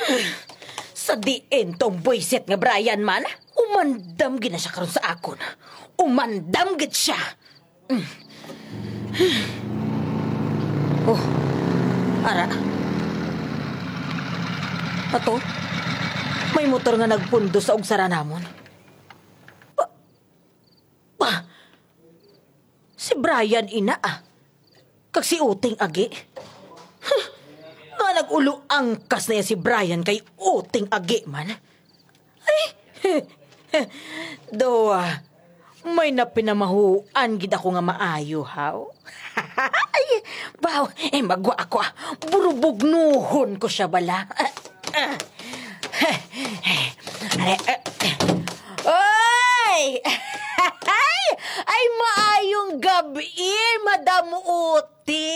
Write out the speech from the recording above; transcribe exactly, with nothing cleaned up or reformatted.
Sa diin tong boyset nga Brian man, umandam gina siya karon sa akon. Umandam gid siya. Mm. Oh, ara. Ato, may motor nga nagpundo sa ugsara namon. Pa, pa, si Brian ina ah. Kag si Uting agi. Huh, nga nag-ulo angkas na yan si Brian kay Uting agi man. Ay, do ah, may napinamahuan gid ako nga maayo, haw. Ay, baw, eh magwa ako ah. Burubugnuhon ko siya bala. Oy! Ay, ay maayong gabi, Madam Uti.